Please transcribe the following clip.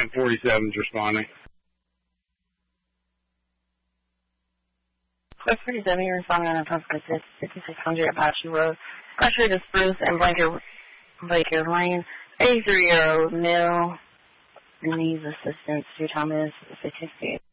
Client 47 is responding. Client 47, you're responding on a pump assist 5600 Apache Road. Pressure to Spruce and Blanket Lane. 83-year-old male needs assistance. Your time is 6:58.